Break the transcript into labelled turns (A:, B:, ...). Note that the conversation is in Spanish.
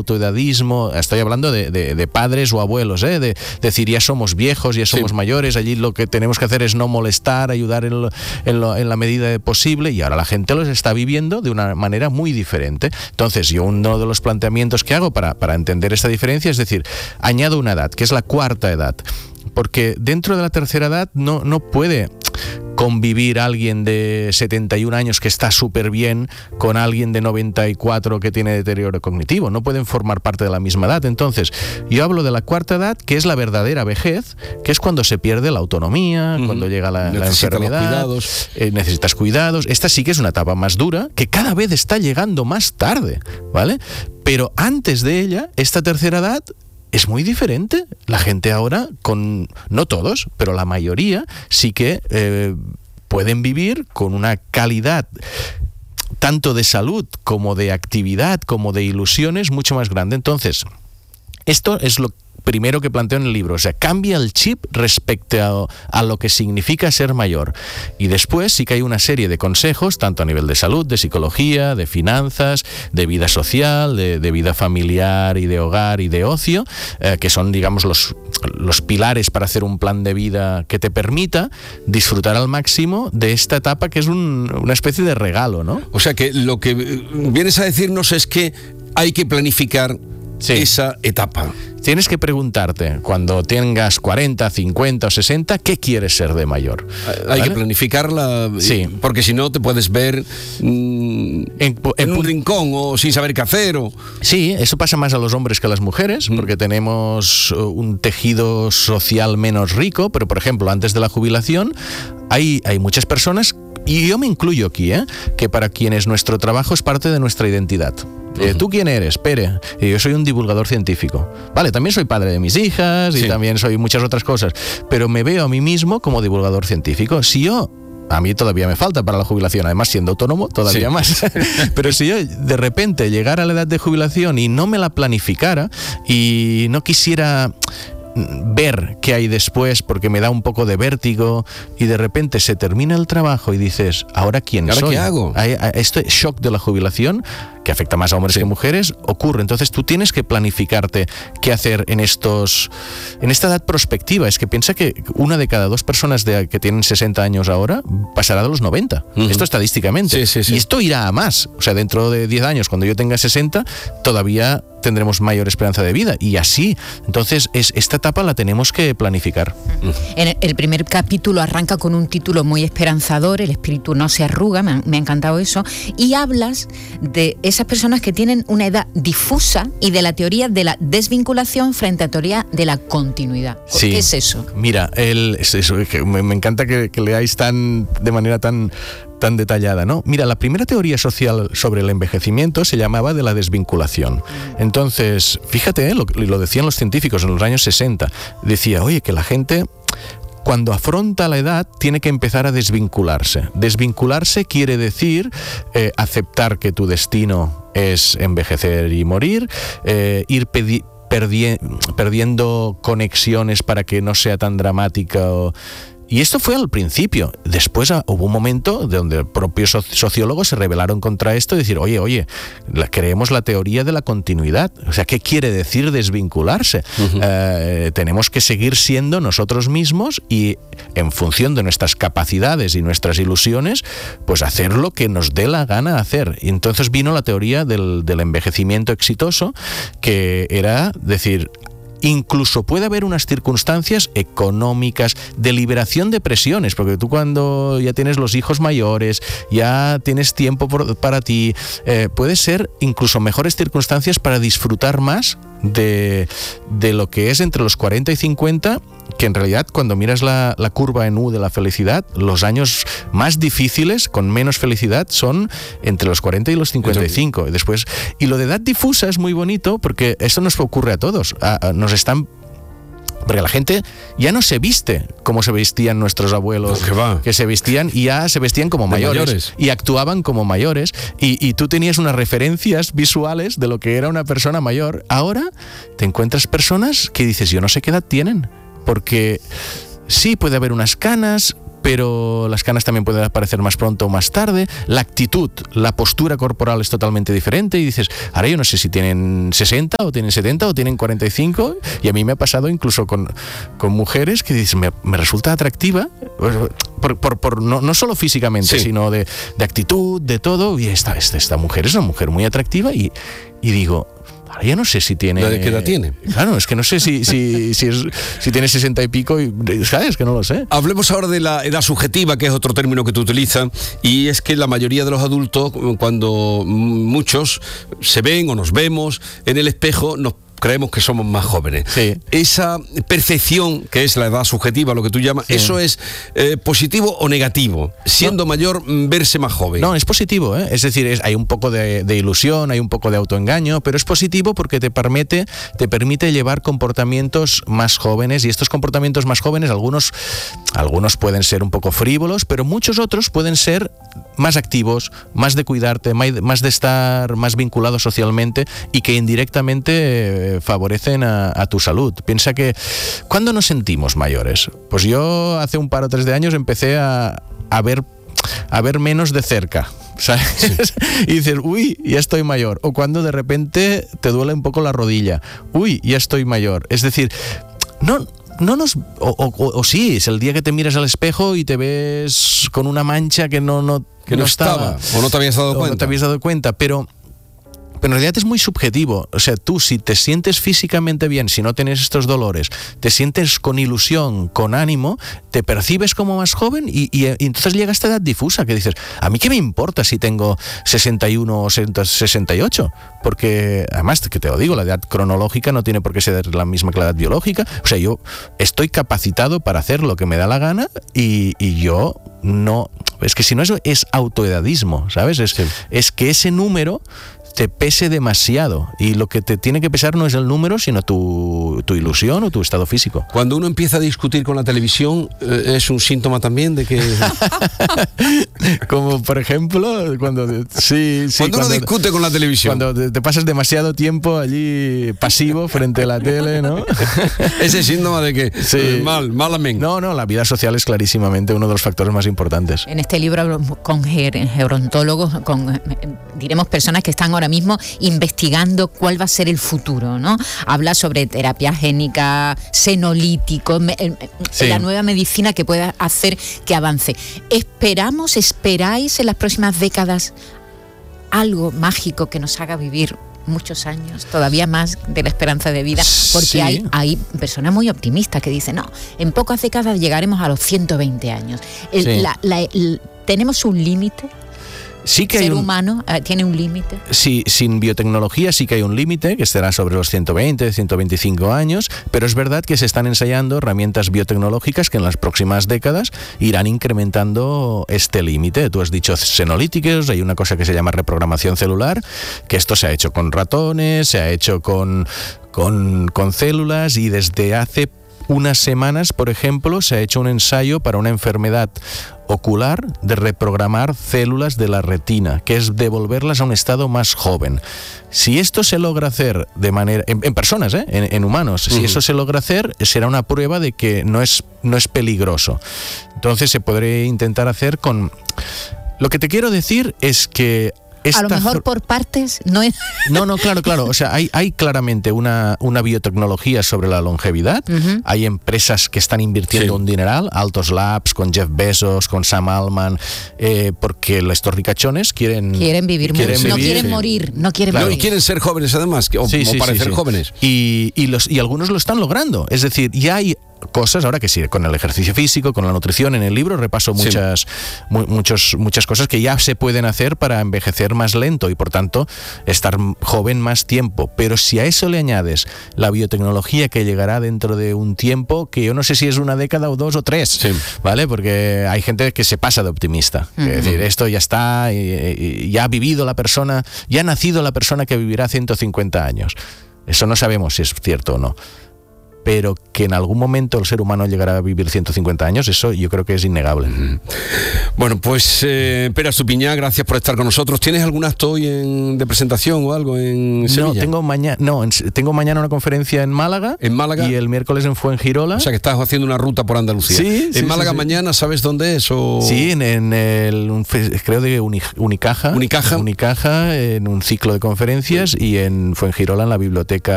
A: autoedadismo. Estoy hablando de padres o abuelos, de decir, ya somos viejos, ya somos mayores, allí lo que tenemos que hacer es no molestar, ayudar en la medida posible, y ahora la gente los está viviendo de una manera muy diferente. Entonces, yo uno de los planteamientos que hago para entender esta diferencia es decir, añado una edad, que es la cuarta edad, porque dentro de la tercera edad no puede convivir alguien de 71 años que está súper bien con alguien de 94 que tiene deterioro cognitivo. No pueden formar parte de la misma edad. Entonces, yo hablo de la cuarta edad, que es la verdadera vejez, que es cuando se pierde la autonomía, cuando llega la enfermedad, necesitas cuidados. Esta sí que es una etapa más dura, que cada vez está llegando más tarde, ¿vale? Pero antes de ella, esta tercera edad es muy diferente. La gente ahora, no todos, pero la mayoría, sí que pueden vivir con una calidad tanto de salud como de actividad, como de ilusiones mucho más grande. Entonces, esto es lo primero que planteo en el libro, o sea, cambia el chip respecto a lo que significa ser mayor. Y después sí que hay una serie de consejos, tanto a nivel de salud, de psicología, de finanzas, de vida social, de vida familiar y de hogar y de ocio, que son, digamos, los pilares para hacer un plan de vida que te permita disfrutar al máximo de esta etapa, que es una especie de regalo, ¿no?
B: O sea, que lo que vienes a decirnos es que hay que planificar esa etapa.
A: Tienes que preguntarte, cuando tengas 40, 50 o 60, ¿qué quieres ser de mayor?
B: Hay que planificarla, porque si no te puedes ver en un rincón o sin saber qué hacer.
A: Sí, eso pasa más a los hombres que a las mujeres, porque tenemos un tejido social menos rico, pero por ejemplo, antes de la jubilación, hay muchas personas, y yo me incluyo aquí, que para quienes nuestro trabajo es parte de nuestra identidad. ¿Tú quién eres? Pere. Yo soy un divulgador científico. Vale, también soy padre de mis hijas y también soy muchas otras cosas, pero me veo a mí mismo como divulgador científico. A mí todavía me falta para la jubilación, además siendo autónomo todavía más. Pero si yo de repente llegara a la edad de jubilación y no me la planificara y no quisiera ver qué hay después, porque me da un poco de vértigo, y de repente se termina el trabajo y dices, ¿ahora quién soy?
B: ¿Qué hago?
A: Este shock de la jubilación, que afecta más a hombres que mujeres, ocurre. Entonces tú tienes que planificarte qué hacer en esta edad prospectiva. Es que piensa que una de cada dos personas que tienen 60 años ahora pasará de los 90. Esto estadísticamente. Y esto irá a más. O sea, dentro de 10 años, cuando yo tenga 60, todavía tendremos mayor esperanza de vida. Y así. Entonces, esta etapa la tenemos que planificar.
C: En el primer capítulo arranca con un título muy esperanzador, El espíritu no se arruga, me ha encantado eso, y hablas de esas personas que tienen una edad difusa y de la teoría de la desvinculación frente a la teoría de la continuidad. ¿Qué es eso?
A: Mira, me encanta que leáis de manera tan detallada, ¿no? Mira, la primera teoría social sobre el envejecimiento se llamaba de la desvinculación. Entonces, fíjate, lo decían los científicos en los años 60. Decía, oye, que la gente, cuando afronta la edad, tiene que empezar a desvincularse. Desvincularse quiere decir aceptar que tu destino es envejecer y morir, ir perdiendo conexiones para que no sea tan dramática. Y esto fue al principio. Después hubo un momento donde propios sociólogos se rebelaron contra esto y decir, oye, creemos la teoría de la continuidad. O sea, ¿qué quiere decir desvincularse? Tenemos que seguir siendo nosotros mismos y en función de nuestras capacidades y nuestras ilusiones, pues hacer lo que nos dé la gana hacer. Y entonces vino la teoría del envejecimiento exitoso, que era decir, incluso puede haber unas circunstancias económicas de liberación de presiones, porque tú cuando ya tienes los hijos mayores, ya tienes tiempo para ti, puede ser incluso mejores circunstancias para disfrutar más de lo que es entre los 40 y 50, que en realidad cuando miras la curva en U de la felicidad, los años más difíciles, con menos felicidad, son entre los 40 y los 55. Y lo de edad difusa es muy bonito, porque eso nos ocurre a todos. Porque la gente ya no se viste como se vestían nuestros abuelos, que se vestían y ya se vestían como mayores y actuaban como mayores, y tú tenías unas referencias visuales de lo que era una persona mayor. Ahora te encuentras personas que dices, yo no sé qué edad tienen, porque sí puede haber unas canas, pero las canas también pueden aparecer más pronto o más tarde. La actitud, la postura corporal es totalmente diferente y dices, ahora yo no sé si tienen 60 o tienen 70 o tienen 45, y a mí me ha pasado incluso con mujeres que dices, me resulta atractiva, no solo físicamente, sino de actitud, de todo, y esta mujer es una mujer muy atractiva y digo, ahora ya no sé si tiene...
B: ¿De qué edad tiene?
A: Claro, es que no sé si tiene 60 y pico, ¿sabes? Que no lo sé.
B: Hablemos ahora de la edad subjetiva, que es otro término que tú utilizas, y es que la mayoría de los adultos, cuando muchos se ven o nos vemos en el espejo, nos creemos que somos más jóvenes.
A: Sí.
B: Esa percepción, que es la edad subjetiva, lo que tú llamas, ¿eso es positivo o negativo? Siendo mayor, verse más joven.
A: No, es positivo, ¿eh? Es decir, hay un poco de ilusión, hay un poco de autoengaño, pero es positivo porque te permite llevar comportamientos más jóvenes, y estos comportamientos más jóvenes, algunos pueden ser un poco frívolos, pero muchos otros pueden ser más activos, más de cuidarte, más de estar más vinculado socialmente, y que indirectamente favorecen a tu salud. Piensa que, ¿cuándo nos sentimos mayores? Pues yo hace un par o 3 de años empecé a ver menos de cerca, ¿sabes? Sí. Y dices, uy, ya estoy mayor. O cuando de repente te duele un poco la rodilla, uy, ya estoy mayor. Es decir, o sí, es el día que te miras al espejo y te ves con una mancha que no estaba,
B: o no te habías dado cuenta.
A: No te habías dado cuenta, pero en realidad es muy subjetivo. O sea, tú, si te sientes físicamente bien, si no tienes estos dolores, te sientes con ilusión, con ánimo, te percibes como más joven, y entonces llega esta edad difusa que dices, ¿a mí qué me importa si tengo 61 o 68? Porque, además, que te lo digo, la edad cronológica no tiene por qué ser la misma que la edad biológica. O sea, yo estoy capacitado para hacer lo que me da la gana, y yo no... Es que si no, eso es autoedadismo, ¿sabes? Es que ese número te pese demasiado, y lo que te tiene que pesar no es el número, sino tu ilusión o tu estado físico.
B: Cuando uno empieza a discutir con la televisión, ¿es un síntoma también de que...?
A: Como por ejemplo, cuando
B: uno discute con la televisión.
A: Cuando te pasas demasiado tiempo allí pasivo frente a la tele, ¿no?
B: Ese síntoma de que malamente.
A: No, la vida social es clarísimamente uno de los factores más importantes.
C: En este libro con gerontólogos, diremos personas que están ahora mismo investigando cuál va a ser el futuro, ¿no? Habla sobre terapia génica, senolítico, la nueva medicina que pueda hacer que avance. ¿Esperáis en las próximas décadas algo mágico que nos haga vivir muchos años, todavía más de la esperanza de vida? Porque hay personas muy optimistas que dicen, no, en pocas décadas llegaremos a los 120 años. ¿Tenemos un límite?
A: Sí que
C: ¿El ser humano tiene un límite?
A: Sí, sin biotecnología sí que hay un límite, que estará sobre los 120, 125 años, pero es verdad que se están ensayando herramientas biotecnológicas que en las próximas décadas irán incrementando este límite. Tú has dicho senolíticos, hay una cosa que se llama reprogramación celular, que esto se ha hecho con ratones, se ha hecho con células, y desde hace unas semanas, por ejemplo, se ha hecho un ensayo para una enfermedad ocular de reprogramar células de la retina, que es devolverlas a un estado más joven. Si esto se logra hacer de manera en personas, en humanos, si eso se logra hacer, será una prueba de que no es peligroso. Entonces se podría intentar hacer con... Lo que te quiero decir es que
C: a lo mejor por partes no es...
A: No, claro. O sea, hay claramente una biotecnología sobre la longevidad. Uh-huh. Hay empresas que están invirtiendo un dineral, Altos Labs, con Jeff Bezos, con Sam Altman, porque estos ricachones quieren vivir mucho. No quieren morir.
B: Y quieren ser jóvenes además, o parecer jóvenes.
A: Y algunos lo están logrando. Es decir, ya hay cosas ahora que sí, con el ejercicio físico, con la nutrición. En el libro repaso muchas cosas que ya se pueden hacer para envejecer más lento y por tanto estar joven más tiempo. Pero si a eso le añades la biotecnología que llegará dentro de un tiempo, que yo no sé si es una década o 2 o 3, ¿vale? Porque hay gente que se pasa de optimista. Uh-huh. Es decir, esto ya está, y ya ha vivido la persona, ya ha nacido la persona que vivirá 150 años. Eso no sabemos si es cierto o no. pero que en algún momento el ser humano llegará a vivir 150 años, eso yo creo que es innegable.
B: Bueno, pues Pere Estupiñán, gracias por estar con nosotros. ¿Tienes algún acto hoy de presentación o algo en Sevilla?
A: Tengo mañana una conferencia en Málaga.
B: ¿En Málaga?
A: Y el miércoles en Fuengirola.
B: O sea, que estás haciendo una ruta por Andalucía.
A: Sí.
B: ¿En Málaga mañana sabes dónde es? O...
A: Sí, creo de Unicaja.
B: Unicaja,
A: en un ciclo de conferencias, y en Fuengirola en la biblioteca